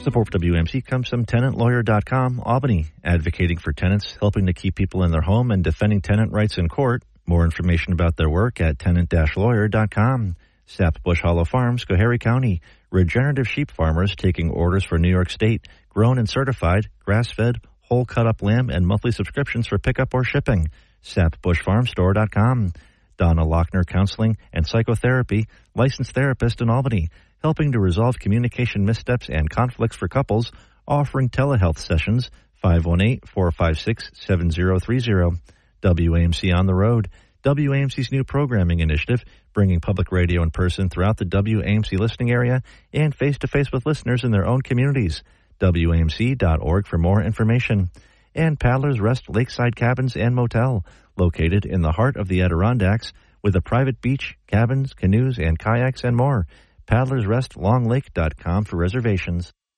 Support for WAMC comes from TenantLawyer.com, Albany, advocating for tenants, helping to keep people in their home, and defending tenant rights in court. More information about their work at Tenant-Lawyer.com. Sap Bush Hollow Farms, Schoharie County, regenerative sheep farmers taking orders for New York State, grown and certified, grass-fed, whole cut-up lamb, and monthly subscriptions for pickup or shipping. SapBushFarmStore.com. Donna Lochner Counseling and Psychotherapy, licensed therapist in Albany, helping to resolve communication missteps and conflicts for couples, offering telehealth sessions, 518-456-7030. WAMC on the Road, WAMC's new programming initiative, bringing public radio in person throughout the WAMC listening area and face-to-face with listeners in their own communities. WAMC.org for more information. And Paddler's Rest Lakeside Cabins and Motel, located in the heart of the Adirondacks, with a private beach, cabins, canoes, and kayaks, and more. PaddlersRestLongLake.com for reservations.